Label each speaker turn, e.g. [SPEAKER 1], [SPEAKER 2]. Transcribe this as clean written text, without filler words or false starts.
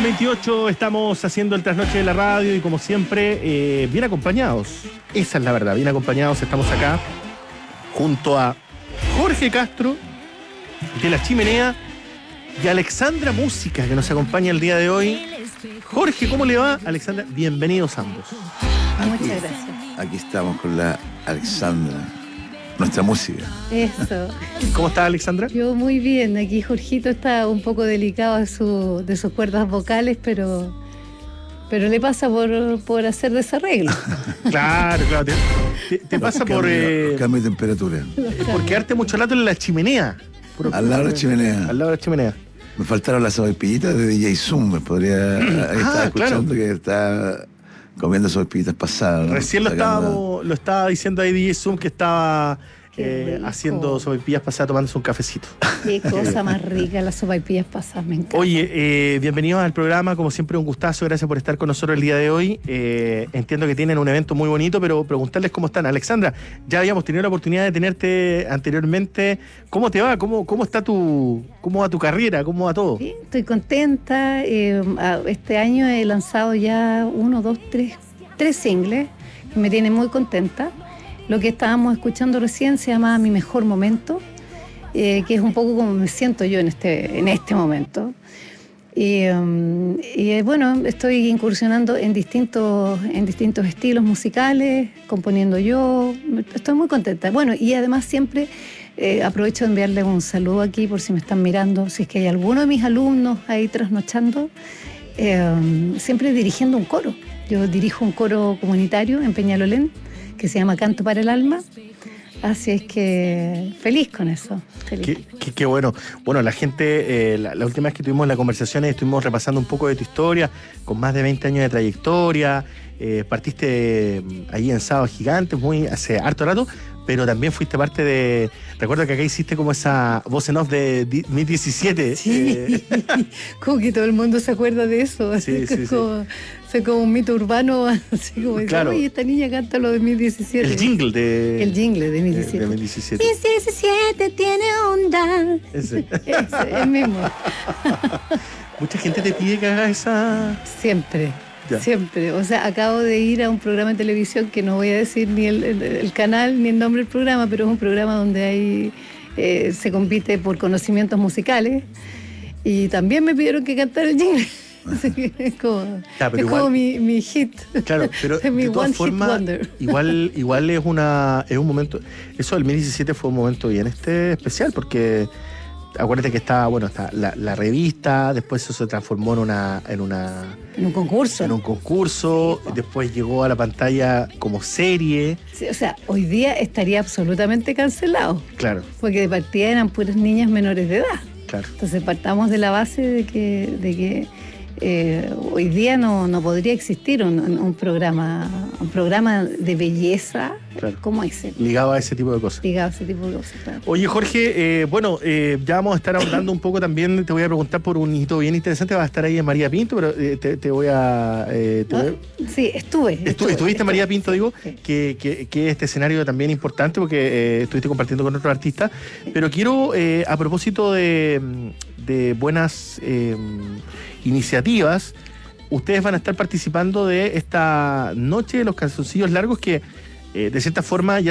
[SPEAKER 1] 28 estamos haciendo el trasnoche de la radio y como siempre, bien acompañados. Esa es la verdad, bien acompañados. Estamos acá junto a Jorge Castro de La Chimenea y Alexandra Música, que nos acompaña el día de hoy. Jorge, ¿cómo le va? Alexandra, bienvenidos ambos.
[SPEAKER 2] Muchas gracias.
[SPEAKER 3] Aquí estamos con la Alexandra, nuestra música.
[SPEAKER 2] Eso.
[SPEAKER 1] ¿Cómo está, Alexandra?
[SPEAKER 2] Yo muy bien. Aquí Jorgito está un poco delicado de sus cuerdas vocales, pero le pasa por hacer desarreglo.
[SPEAKER 1] Claro. Te pasa por
[SPEAKER 3] cambio de temperatura.
[SPEAKER 1] por quedarte mucho rato en la chimenea.
[SPEAKER 3] Al lado de la chimenea.
[SPEAKER 1] Al lado de la chimenea.
[SPEAKER 3] Me faltaron las sopaipillitas de DJ Zoom. Me podría estar escuchando, claro, que está comiendo sopaipillitas pasadas, ¿no?
[SPEAKER 1] Recién lo estaba diciendo ahí DJ Zoom, que estaba haciendo sopaipillas pasadas, tomándose un cafecito.
[SPEAKER 2] Qué cosa más rica, las sopaipillas pasadas, me encanta.
[SPEAKER 1] Oye, bienvenidos al programa, como siempre un gustazo, gracias por estar con nosotros el día de hoy. Entiendo que tienen un evento muy bonito, pero preguntarles cómo están. Alexandra, ya habíamos tenido la oportunidad de tenerte anteriormente. ¿Cómo te va? ¿Cómo va tu carrera? ¿Cómo va todo?
[SPEAKER 2] Sí, estoy contenta. Este año he lanzado ya 3 singles, que me tienen muy contenta. Lo que estábamos escuchando recién se llama Mi Mejor Momento, que es un poco como me siento yo en este momento. Y bueno, estoy incursionando en distintos estilos musicales, componiendo yo. Estoy muy contenta. Bueno, y además siempre aprovecho de enviarle un saludo aquí por si me están mirando, si es que hay alguno de mis alumnos ahí trasnochando, siempre dirigiendo un coro. Yo dirijo un coro comunitario en Peñalolén, que se llama Canto para el Alma. Así es que feliz con eso. Feliz.
[SPEAKER 1] Qué bueno. Bueno, la gente, la última vez que tuvimos la conversación estuvimos repasando un poco de tu historia, con más de 20 años de trayectoria. Partiste ahí en Sábado Gigante hace harto rato, pero también fuiste parte de... Recuerdo que acá hiciste como esa voz en off de 2017.
[SPEAKER 2] Sí, como que todo el mundo se acuerda de eso.
[SPEAKER 1] Sí.
[SPEAKER 2] Es como un mito urbano, así como,
[SPEAKER 1] claro.
[SPEAKER 2] Oye, esta niña canta lo de 2017.
[SPEAKER 1] El jingle de
[SPEAKER 2] 2017.
[SPEAKER 1] De 2017.
[SPEAKER 2] 2017 tiene onda.
[SPEAKER 1] Ese,
[SPEAKER 2] el mismo.
[SPEAKER 1] Mucha gente te pide que hagas esa...
[SPEAKER 2] Siempre.
[SPEAKER 1] Ya.
[SPEAKER 2] Siempre. O sea, acabo de ir a un programa de televisión que no voy a decir ni el canal ni el nombre del programa, pero es un programa donde se compite por conocimientos musicales y también me pidieron que cantara el jingle. Es como mi hit.
[SPEAKER 1] Claro, pero
[SPEAKER 2] es mi
[SPEAKER 1] de todas
[SPEAKER 2] one
[SPEAKER 1] formas,
[SPEAKER 2] hit wonder.
[SPEAKER 1] igual es un momento. Eso del 2017 fue un momento bien especial, porque acuérdate que está la revista, después eso se transformó en un concurso. En un concurso, después llegó a la pantalla como serie.
[SPEAKER 2] Sí, o sea, hoy día estaría absolutamente cancelado.
[SPEAKER 1] Claro.
[SPEAKER 2] Porque de partida eran puras niñas menores de edad.
[SPEAKER 1] Claro.
[SPEAKER 2] Entonces partamos de la base de que hoy día no podría existir un programa de belleza, claro, como ese.
[SPEAKER 1] Ligado a ese tipo de cosas.
[SPEAKER 2] Claro.
[SPEAKER 1] Oye, Jorge, ya vamos a estar hablando un poco también. Te voy a preguntar por un hito bien interesante. Va a estar ahí en María Pinto, pero te voy a...
[SPEAKER 2] Sí,
[SPEAKER 1] estuviste en María Pinto, digo,
[SPEAKER 2] sí.
[SPEAKER 1] que este escenario también importante porque estuviste compartiendo con otros artistas. Pero quiero, a propósito de buenas iniciativas, ustedes van a estar participando de esta noche de los calzoncillos largos que de cierta forma ya